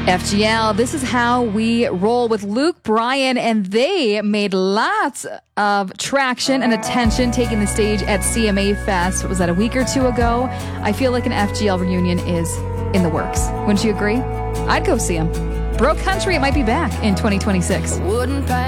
FGL, this is how we roll with Luke Bryan, and they made lots of traction and attention taking the stage at CMA Fest. What was that, a week or two ago? I feel like an FGL reunion is in the works. Wouldn't you agree? I'd go see them. Bro Country, it might be back in 2026.